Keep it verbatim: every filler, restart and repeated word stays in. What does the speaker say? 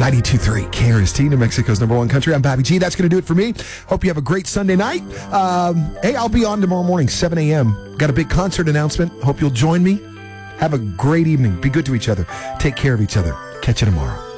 ninety-two point three K R S T, New Mexico's number one country. I'm Bobby G. That's going to do it for me. Hope you have a great Sunday night. Um, hey, I'll be on tomorrow morning, seven a.m. Got a big concert announcement. Hope you'll join me. Have a great evening. Be good to each other. Take care of each other. Catch you tomorrow.